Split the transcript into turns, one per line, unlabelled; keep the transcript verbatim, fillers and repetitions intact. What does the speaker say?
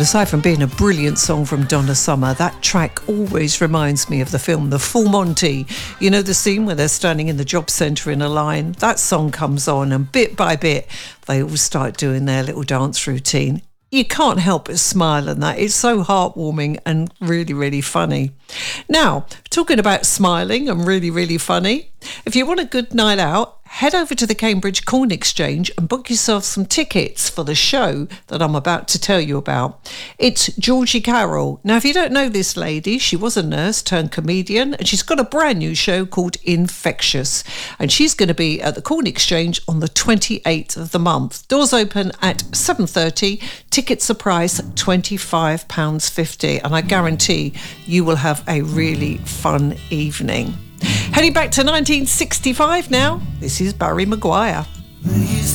Well, aside from being a brilliant song from Donna Summer, that track always reminds me of the film The Full Monty. You know the scene where they're standing in the job centre in a line? That song comes on and bit by bit, they all start doing their little dance routine. You can't help but smile at that. It's so heartwarming and really, really funny. Now, talking about smiling and really, really funny, if you want a good night out, head over to the Cambridge Corn Exchange and book yourself some tickets for the show that I'm about to tell you about. It's Georgie Carroll. Now, if you don't know this lady, she was a nurse turned comedian, and she's got a brand new show called Infectious. And she's going to be at the Corn Exchange on the twenty-eighth of the month. Doors open at seven thirty. Tickets are priced twenty-five pounds fifty. And I guarantee you will have a really fun evening. Heading back to nineteen sixty-five now, this is Barry Maguire.